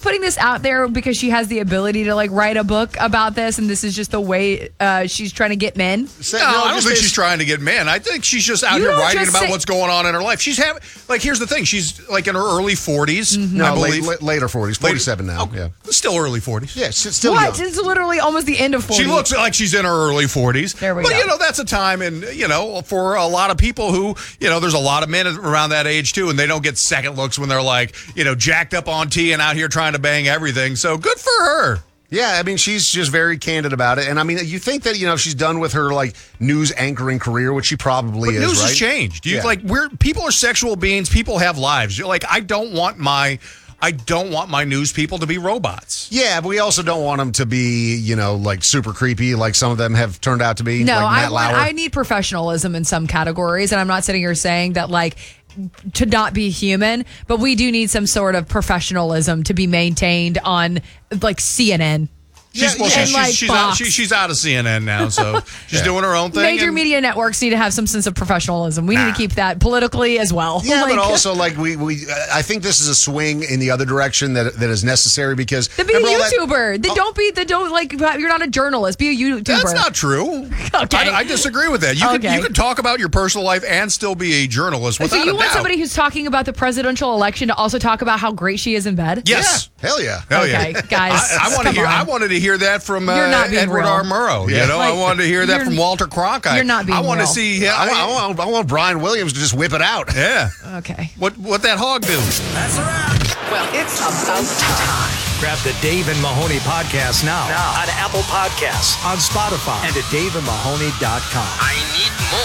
putting this out there because she has the ability to like write a book about this, and this is just the way she's trying to get men? No, I don't think she's trying to get men. I think she's just out here writing about what's going on in her life. She's having, like, here's the thing. She's like in her early 40s, I believe. Later 40s, 47 now. Yeah, still early 40s. Yeah, she's still young. It's literally almost the end of 40s. She looks like she's in her early 40s. There we go. But, that's a time, and, for a lot of people who, there's a lot of men around that age, too, and they don't get second looks when they're, like, jacked up on tea and out here trying to bang everything. So good for her. Yeah, I mean, she's just very candid about it. And I mean, you think that, if she's done with her, like, news anchoring career, which she probably is, news right? has changed. People are sexual beings. People have lives. You're like, I don't want my news people to be robots. Yeah, but we also don't want them to be, like super creepy, like some of them have turned out to be. No, like Matt Lauer. I need professionalism in some categories, and I'm not sitting here saying that, like, to not be human, but we do need some sort of professionalism to be maintained on, like, CNN. She's out of CNN now, so she's doing her own thing. Major media networks need to have some sense of professionalism. We need to keep that politically as well. Yeah, but also, like, I think this is a swing in the other direction that is necessary because be a YouTuber. You're not a journalist. Be a YouTuber. That's not true. Okay, I disagree with that. You can talk about your personal life and still be a journalist. So you want somebody who's talking about the presidential election to also talk about how great she is in bed? Yes. Yeah. Hell yeah. Okay, guys. I wanted to hear that from Edward R. Murrow. Yeah. I wanted to hear that from Walter Cronkite. You're not being I want real. to see. I want Brian Williams to just whip it out. Yeah. Okay. What that hog do? That's a wrap. Well, it's about time. Grab the Dave and Mahoney podcast now on Apple Podcasts, on Spotify, and at daveandmahoney.com. I need more.